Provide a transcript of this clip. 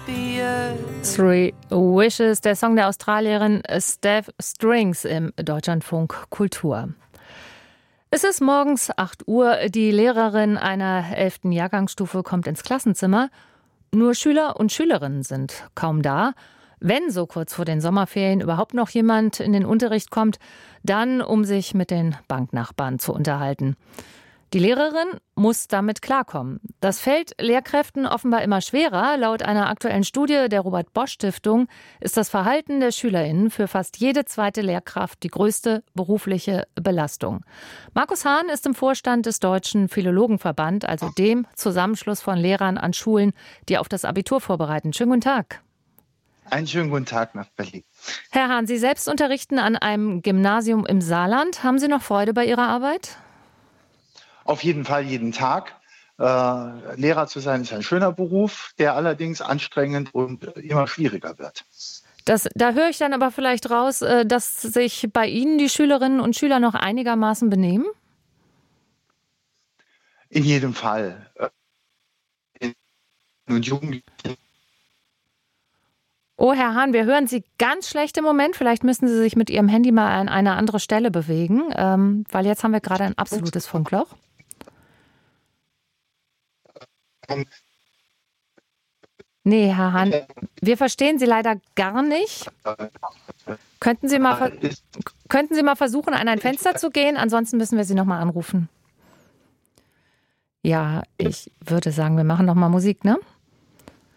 Three Wishes, der Song der Australierin Steph Strings im Deutschlandfunk Kultur. Es ist morgens 8 Uhr. Die Lehrerin einer 11. Jahrgangsstufe kommt ins Klassenzimmer. Nur Schüler und Schülerinnen sind kaum da. Wenn so kurz vor den Sommerferien überhaupt noch jemand in den Unterricht kommt, dann um sich mit den Banknachbarn zu unterhalten. Die Lehrerin muss damit klarkommen. Das fällt Lehrkräften offenbar immer schwerer. Laut einer aktuellen Studie der Robert-Bosch-Stiftung ist das Verhalten der SchülerInnen für fast jede zweite Lehrkraft die größte berufliche Belastung. Markus Hahn ist im Vorstand des Deutschen Philologenverband, also dem Zusammenschluss von Lehrern an Schulen, die auf das Abitur vorbereiten. Schönen guten Tag. Einen schönen guten Tag nach Berlin. Herr Hahn, Sie selbst unterrichten an einem Gymnasium im Saarland. Haben Sie noch Freude bei Ihrer Arbeit? Auf jeden Fall jeden Tag. Lehrer zu sein ist ein schöner Beruf, der allerdings anstrengend und immer schwieriger wird. Da höre ich dann aber vielleicht raus, dass sich bei Ihnen die Schülerinnen und Schüler noch einigermaßen benehmen? In jedem Fall. Und Jugendliche. Oh, Herr Hahn, wir hören Sie ganz schlecht im Moment. Vielleicht müssen Sie sich mit Ihrem Handy mal an eine andere Stelle bewegen, weil jetzt haben wir gerade ein absolutes Funkloch. Nee, Herr Hahn, wir verstehen Sie leider gar nicht. Könnten Sie mal versuchen, an ein Fenster zu gehen? Ansonsten müssen wir Sie nochmal anrufen. Ja, ich würde sagen, wir machen nochmal Musik, ne?